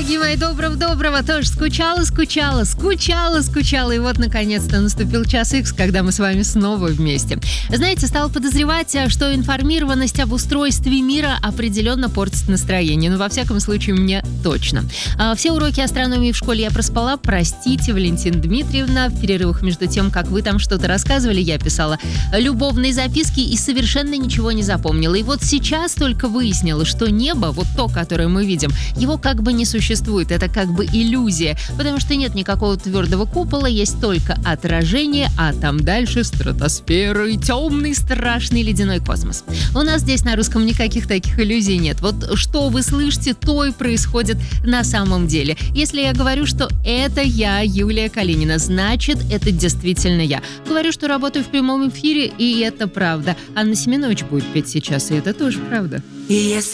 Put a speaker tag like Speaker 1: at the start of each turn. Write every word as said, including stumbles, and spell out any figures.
Speaker 1: Дорогие мои, доброго-доброго. Тоже скучала, скучала, скучала, скучала. И вот, наконец-то, наступил час икс, когда мы с вами снова вместе. Знаете, стала подозревать, что информированность об устройстве мира определенно портит настроение. Ну, во всяком случае, мне точно. А, все уроки астрономии в школе я проспала. Простите, Валентина Дмитриевна. В перерывах между тем, как вы там что-то рассказывали, я писала любовные записки и совершенно ничего не запомнила. И вот сейчас только выяснила, что небо, вот то, которое мы видим, его как бы не существует. Это как бы иллюзия, потому что нет никакого твердого купола, есть только отражение, а там дальше стратосфера и темный страшный ледяной космос. У нас здесь на русском никаких таких иллюзий нет. Вот что вы слышите, то и происходит на самом деле. Если я говорю, что это я, Юлия Калинина, значит, это действительно я. Говорю, что работаю в прямом эфире, и это правда. Анна Семенович будет петь сейчас, и это тоже правда. И если